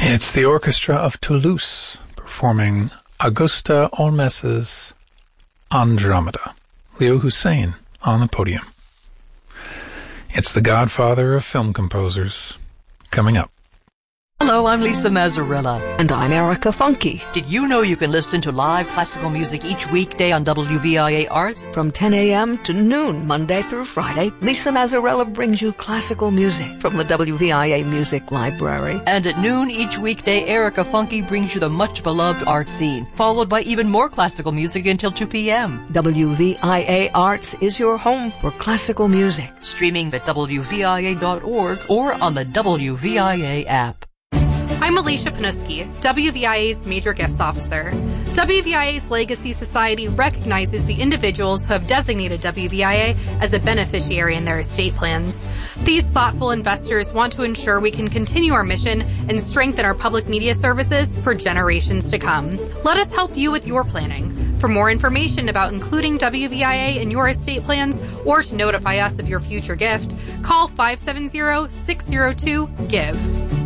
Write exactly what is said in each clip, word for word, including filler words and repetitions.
It's the Orchestra of Toulouse performing Augusta Olmes's Andromeda. Leo Hussein on the podium. It's the godfather of film composers. Coming up. Hello, I'm Lisa Mazzarella. And I'm Erica Funky. Did you know you can listen to live classical music each weekday on W V I A Arts? From ten a.m. to noon, Monday through Friday, Lisa Mazzarella brings you classical music from the W V I A Music Library. And at noon each weekday, Erica Funky brings you the much-beloved art scene, followed by even more classical music until two p.m. W V I A Arts is your home for classical music. Streaming at W V I A dot org or on the W V I A app. I'm Alicia Panuski, W V I A's Major Gifts Officer. W V I A's Legacy Society recognizes the individuals who have designated W V I A as a beneficiary in their estate plans. These thoughtful investors want to ensure we can continue our mission and strengthen our public media services for generations to come. Let us help you with your planning. For more information about including W V I A in your estate plans or to notify us of your future gift, call five seven zero, six zero two, GIVE.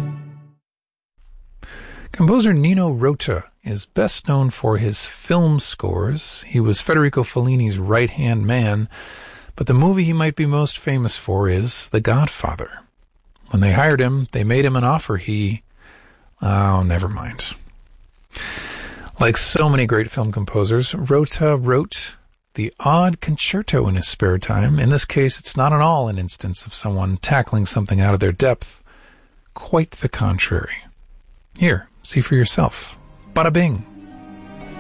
Composer Nino Rota is best known for his film scores. He was Federico Fellini's right-hand man, but the movie he might be most famous for is The Godfather. When they hired him, they made him an offer he... Oh, never mind. Like so many great film composers, Rota wrote the odd concerto in his spare time. In this case, it's not at all an instance of someone tackling something out of their depth. Quite the contrary. Here, see for yourself. Bada bing.